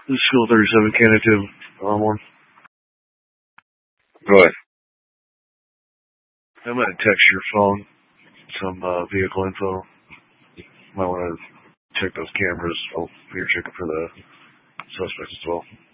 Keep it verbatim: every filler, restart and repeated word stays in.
This is School thirty-seven, Canada two, alarm one. Go ahead. I'm going to text your phone some uh, vehicle info. You might want to check those cameras. I'll be checking for the suspects as well.